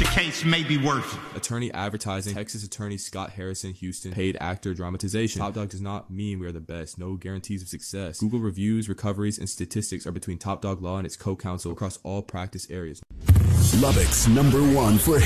your case may be worth it. Attorney advertising. Texas attorney Scott Harrison, Houston. Paid actor dramatization. Top Dog does not mean we are the best. No guarantees of success. Google reviews, recoveries, and statistics are between Top Dog Law and its co-counsel across all practice areas. Lubbock's #1 for